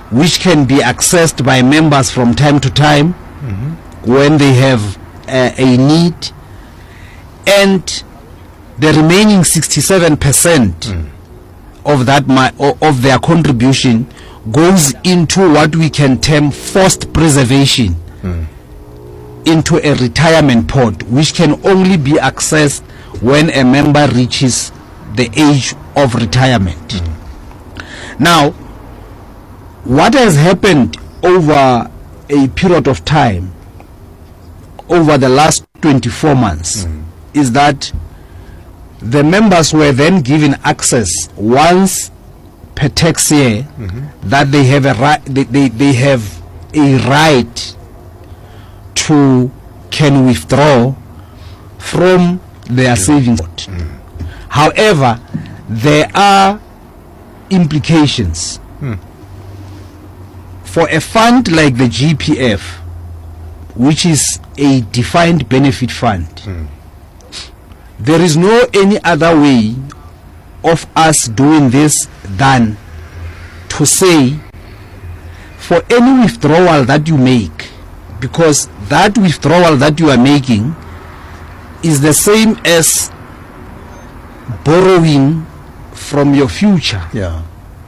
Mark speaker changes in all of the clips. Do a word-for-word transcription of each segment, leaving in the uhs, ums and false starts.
Speaker 1: which can be accessed by members from time to time mm-hmm. when they have uh, a need, and the remaining sixty-seven percent mm. of that ma- of their contribution goes into what we can term forced preservation, mm. into a retirement pot, which can only be accessed when a member reaches the age of retirement. Mm. Now, what has happened over a period of time, over the last twenty-four months, mm. is that the members were then given access once per tax year, mm-hmm. that they have a right, they, they, they have a right to can withdraw from their mm. savings. Mm. However, there are implications. Mm. For a fund like the G P F, which is a defined benefit fund, mm. there is no any other way of us doing this than to say, for any withdrawal that you make, because that withdrawal that you are making is the same as borrowing from your future.
Speaker 2: Yeah.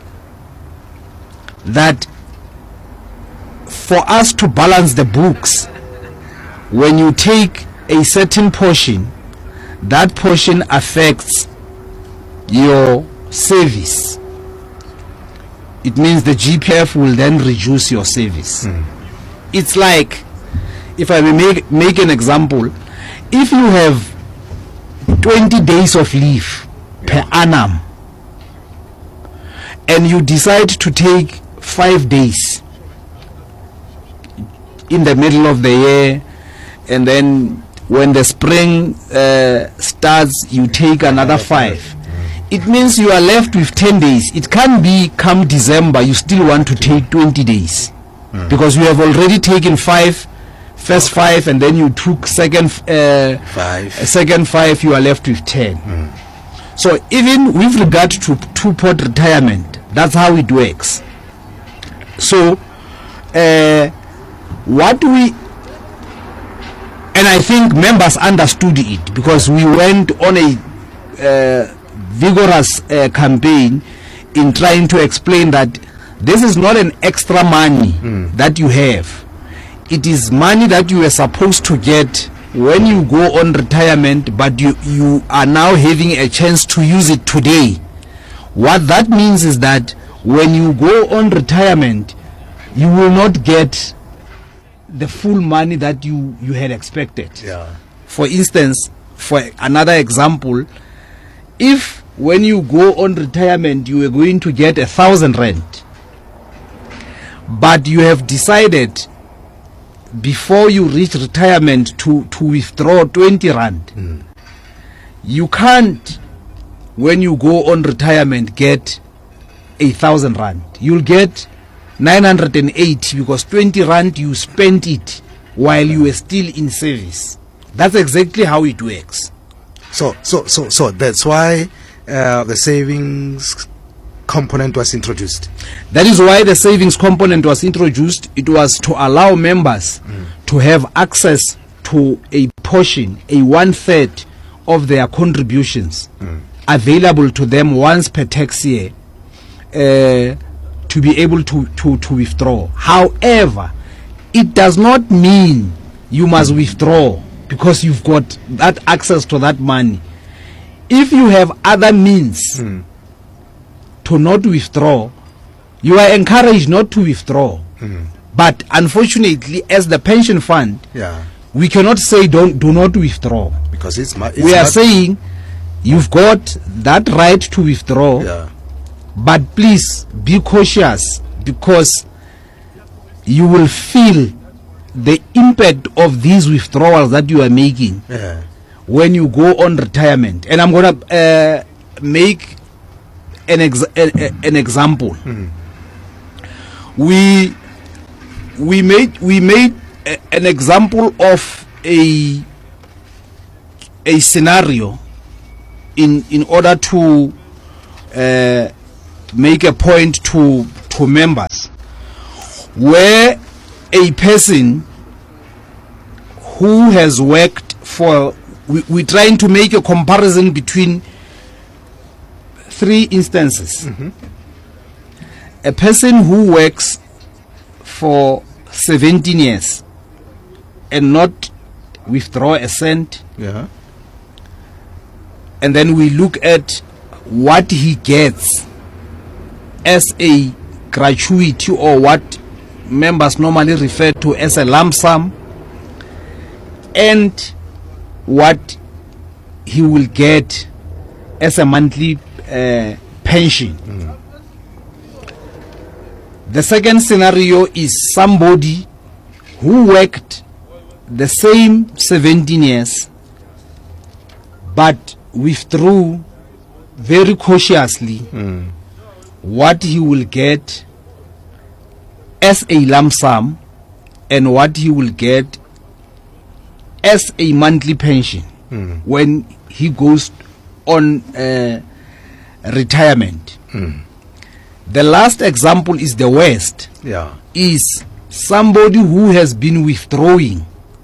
Speaker 1: That for us to balance the books, when you take a certain portion, that portion affects your service. It means the G P F will then reduce your service. Mm. It's like, if I may make, make an example, if you have twenty days of leave yeah. per annum, and you decide to take five days in the middle of the year, and then when the spring uh, starts, you take another five. It means you are left with ten days. It can't be come December, you still want to take twenty days. Mm. Because you have already taken five, first five, and then you took second uh,
Speaker 2: five.
Speaker 1: Second five, you are left with ten.
Speaker 2: Mm.
Speaker 1: So even with regard to two-pot retirement, that's how it works. So uh, what we... And I think members understood it, because we went on a uh, vigorous uh, campaign in trying to explain that this is not an extra money mm. that you have. It is money that you were supposed to get when you go on retirement, but you, you are now having a chance to use it today. What that means is that when you go on retirement, you will not get the full money that you, you had expected.
Speaker 2: Yeah.
Speaker 1: For instance, for another example, if when you go on retirement you are going to get a thousand rand, but you have decided before you reach retirement to, to withdraw twenty rand, mm. you can't, when you go on retirement, get a thousand rand. You'll get nine hundred eighty, because twenty rand you spent it while you were still in service. That's exactly how it works.
Speaker 2: So, so, so, so that's why uh, the savings component was introduced.
Speaker 1: That is why the savings component was introduced. It was to allow members mm. to have access to a portion, a one third of their contributions mm. available to them once per tax year, uh, to be able to, to, to withdraw. However, it does not mean you must withdraw because you've got that access to that money. If you have other means mm. to not withdraw, you are encouraged not to withdraw. Mm. But unfortunately, as the pension fund,
Speaker 2: yeah.
Speaker 1: we cannot say don't do not withdraw,
Speaker 2: because it's, ma- it's
Speaker 1: we are saying you've got that right to withdraw.
Speaker 2: Yeah.
Speaker 1: But please be cautious, because you will feel the impact of these withdrawals that you are making
Speaker 2: yeah.
Speaker 1: when you go on retirement. And I'm going to uh, make an, ex- a, a, an example.
Speaker 2: Mm.
Speaker 1: We we made we made a, an example of a a scenario in in order to uh, make a point to to members. where a person who has worked for, we, we're trying to make a comparison between three instances. Mm-hmm. A person who works for seventeen years and not withdraw a cent,
Speaker 2: Yeah.
Speaker 1: and then we look at what he gets as a gratuity, or what members normally refer to as a lump sum, and what he will get as a monthly uh, pension. Mm. The second scenario is somebody who worked the same seventeen years but withdrew very cautiously mm. what he will get as a lump sum and what he will get as a monthly pension mm. when he goes on uh, retirement. Mm. The last example is the worst.
Speaker 2: Yeah.
Speaker 1: Is somebody who has been withdrawing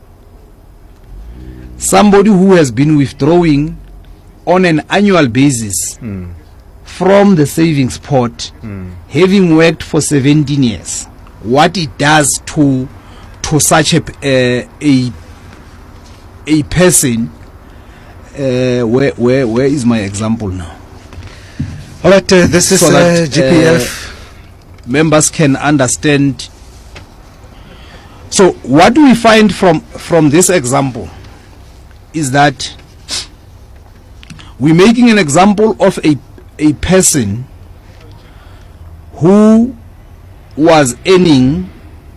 Speaker 1: somebody who has been withdrawing on an annual basis mm. from the savings pot, mm. having worked for seventeen years. What it does to to such a uh, a a person. Uh, where where where is my example now?
Speaker 2: All right, uh, this is
Speaker 1: so that,
Speaker 2: uh, G P F.
Speaker 1: Uh, members can understand. So what we find from from this example is that we're making an example of a a person who was earning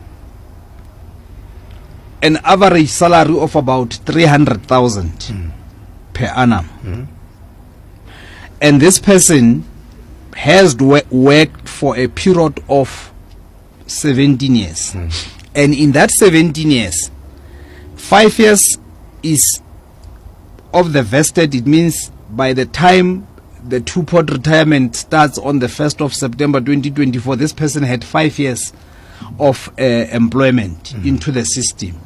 Speaker 1: an average salary of about three hundred thousand mm. per annum. Mm. And this person has w- worked for a period of seventeen years. Mm. And in that seventeen years, five years is of the vested. It means by the time the two-pot retirement starts on the first of September twenty twenty-four, this person had five years of uh, employment mm. into the system.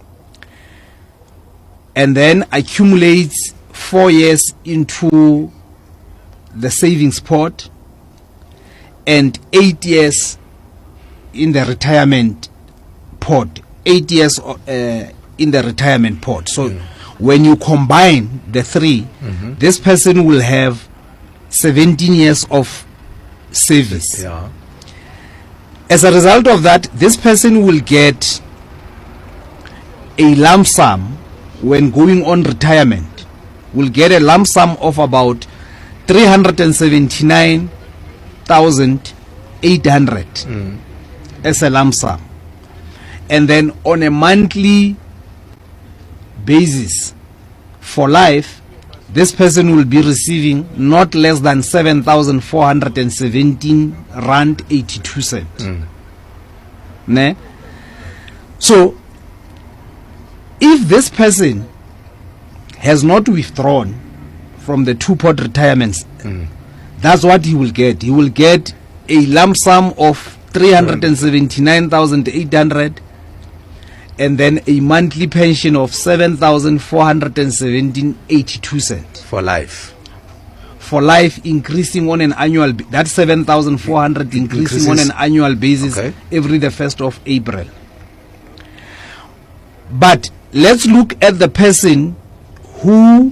Speaker 1: And then accumulates four years into the savings pot and eight years in the retirement pot. Eight years uh, in the retirement pot. So mm. when you combine the three, mm-hmm. this person will have seventeen years of service.
Speaker 2: Yeah.
Speaker 1: As a result of that, this person will get a lump sum when going on retirement, will get a lump sum of about three hundred seventy-nine thousand eight hundred mm. as a lump sum. And then on a monthly basis for life, this person will be receiving not less than seven thousand four hundred seventeen rand eighty-two cents. Mm. Ne? So, if this person has not withdrawn from the two-pot retirements, mm. that's what he will get. He will get a lump sum of three hundred seventy-nine thousand eight hundred and then a monthly pension of seven thousand four hundred seventeen eighty-two cents.
Speaker 2: For life.
Speaker 1: For life, increasing on an annual, that's seven thousand four hundred increasing Increases. on an annual basis okay. every the first of April. But let's look at the person who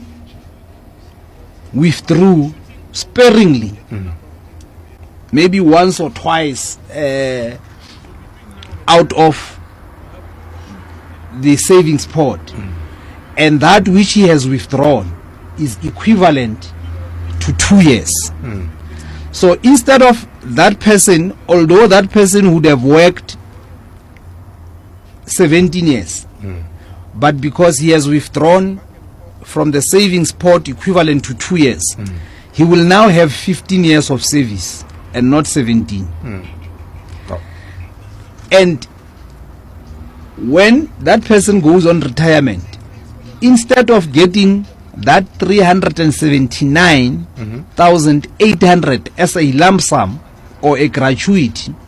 Speaker 1: withdrew sparingly, mm. maybe once or twice uh, out of the savings pot, mm. and that which he has withdrawn is equivalent to two years. Mm. So instead of that person, although that person would have worked seventeen years, mm. but because he has withdrawn from the savings pot equivalent to two years, mm. he will now have fifteen years of service and not seventeen. Mm. Oh. And when that person goes on retirement, instead of getting that three hundred seventy-nine thousand eight hundred mm-hmm. as a lump sum or a gratuity,